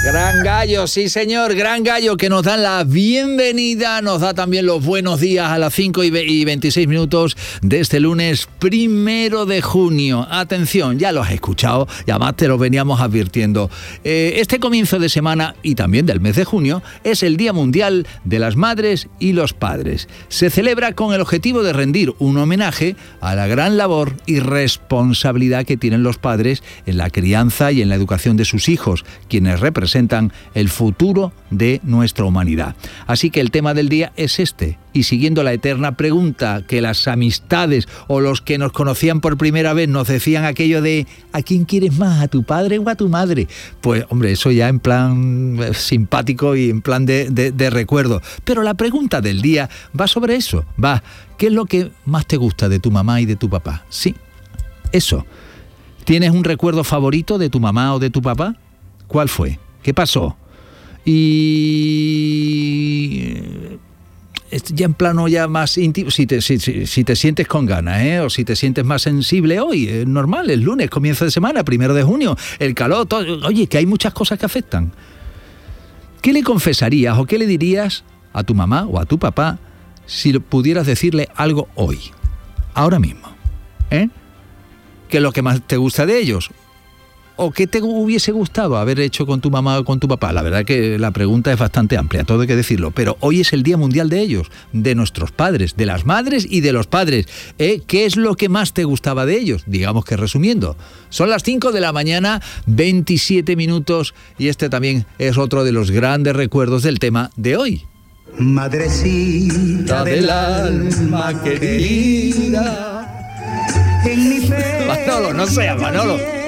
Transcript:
Gran Gallo, sí señor, Gran Gallo, que nos da la bienvenida, nos da también los buenos días a las 5:26 de este lunes 1 de junio. Atención, ya lo has escuchado, y además te lo veníamos advirtiendo. Este comienzo de semana y también del mes de junio es el Día Mundial de las Madres y los Padres. Se celebra con el objetivo de rendir un homenaje a la gran labor y responsabilidad que tienen los padres en la crianza y en la educación de sus hijos, quienes representan el futuro de nuestra humanidad. Así que el tema del día es este, y siguiendo la eterna pregunta que las amistades o los que nos conocían por primera vez nos decían aquello de ¿a quién quieres más, a tu padre o a tu madre? Pues hombre, eso ya en plan simpático y en plan de recuerdo. Pero la pregunta del día va sobre eso, ¿qué es lo que más te gusta de tu mamá y de tu papá? Sí, eso. ¿Tienes un recuerdo favorito de tu mamá o de tu papá? ¿Cuál fue? ¿Qué pasó? Y ya en plano ya más íntimo, si te sientes con ganas, o si te sientes más sensible hoy, es normal, es lunes, comienzo de semana, 1 de junio, el calor, todo, oye, que hay muchas cosas que afectan. ¿Qué le confesarías o qué le dirías a tu mamá o a tu papá si pudieras decirle algo hoy, ahora mismo? ¿Qué es lo que más te gusta de ellos? ¿O qué te hubiese gustado haber hecho con tu mamá o con tu papá? La verdad que la pregunta es bastante amplia, todo hay que decirlo, pero hoy es el Día Mundial de ellos, de nuestros padres, de las madres y de los padres. ¿Qué es lo que más te gustaba de ellos? Digamos que resumiendo, son las 5 de la mañana, 27 minutos, y este también es otro de los grandes recuerdos del tema de hoy. Madrecita del alma querida, en mi pecho. Manolo, no seas Manolo.